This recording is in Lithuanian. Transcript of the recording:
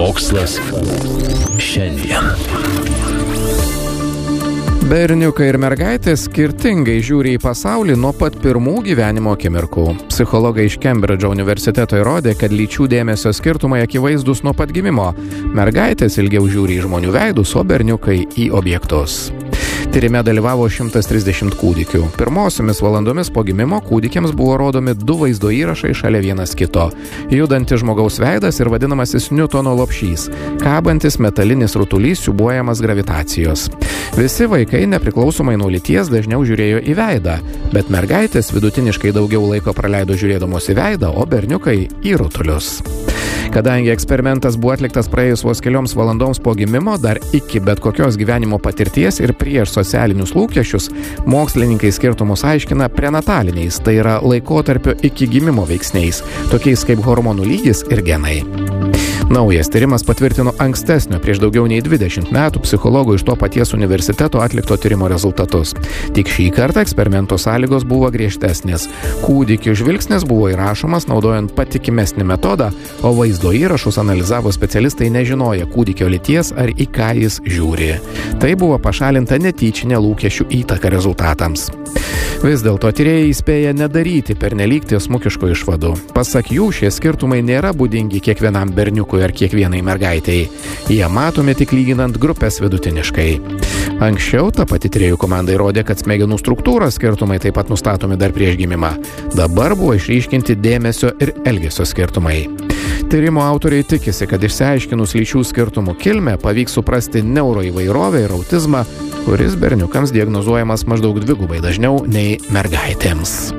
Mokslas šiandien. Berniukai ir mergaitės skirtingai žiūri į pasaulį nuo pat pirmų gyvenimo akimirkų. Psichologai iš Kembridžo universiteto įrodė, kad lyčių dėmesio skirtumai akivaizdus nuo pat gimimo. Mergaitės ilgiau žiūri į žmonių veidus, o berniukai į objektus. Tyrime dalyvavo 130 kūdikių. Pirmosiomis valandomis po gimimo kūdikiams buvo rodomi 2 vaizdo įrašai šalia vienas kito. Judantis žmogaus veidas ir vadinamasis Niutono lopšys. Kabantis metalinis rutulys siūbuojamas gravitacijos. Visi vaikai nepriklausomai nuo lyties dažniau žiūrėjo į veidą, bet mergaitės vidutiniškai daugiau laiko praleido žiūrėdamos į veidą, o berniukai į rutulius. Kadangi eksperimentas buvo atliktas praėjus vos kelioms valandoms po gimimo, dar iki bet kokios gyvenimo patirties ir prieš socialinius lūkesčius, mokslininkai skirtumus aiškina prenataliniais, tai yra laikotarpio iki gimimo veiksniais, tokiais kaip hormonų lygis ir genai. Naujas tyrimas patvirtino ankstesnio prieš daugiau nei 20 metų psichologų iš to paties universiteto atlikto tyrimo rezultatus. Tik šį kartą eksperimento sąlygos buvo griežtesnės. Kūdikių žvilgsnis buvo įrašomas naudojant patikimesnį metodą, o vaizdo įrašus analizavo specialistai nežinoję kūdikio lyties ar į ką jis žiūri. Tai buvo pašalinta netyčinė lūkesčių įtaka rezultatams. Vis dėlto tyrėjai įspėja nedaryti pernelyg tiesmukiškų išvadų. Pasak jų, šie skirtumai nėra būdingi kiekvienam berniukui ar kiekvienai mergaitei. Jie matomi tik lyginant grupės vidutiniškai. Anksčiau ta pati tyrėjų komanda įrodė, kad smegenų struktūros skirtumai taip pat nustatomi dar prieš gimimą. Dabar buvo išryškinti dėmesio ir elgesio skirtumai. Tyrimo autoriai tikisi, kad išsiaiškinus lyčių skirtumų kilmę pavyks suprasti neuroįvairovę ir autizmą, kuris berniukams diagnozuojamas maždaug 2 dažniau nei mergaitėms.